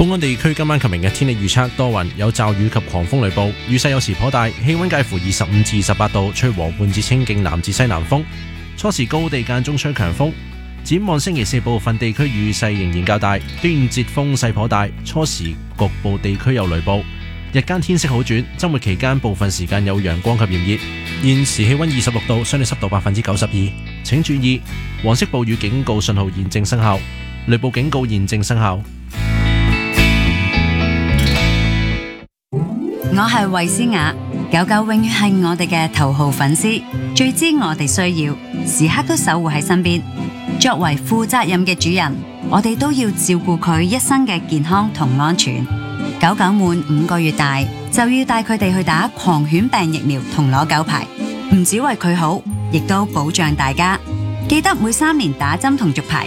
本港地區今晚及明日天氣預測多雲，有驟雨及狂風雷暴，雨勢有時頗大，氣溫介乎25至28度，吹和緩至清勁南至西南風。初時高地間中吹強風。展望星期四部分地區雨勢仍然較大，端午節風勢頗大，初時局部地區有雷暴。日間天色好轉，周末期間部分時間有陽光及炎熱。現時氣溫26度，相對濕度92%。請注意，黃色暴雨警告信號現正生效，雷暴警告現正生效。 我係衛詩雅，狗狗永遠係我哋嘅頭號粉絲，最知我哋需要，時刻都守護喺身邊。作為負責任嘅主人，我哋都要照顧佢一生嘅健康同安全。狗狗滿5個月大，就要帶佢哋去打狂犬病疫苗同攞狗牌，唔只為佢好，亦都保障大家。記得每3年打針同續牌，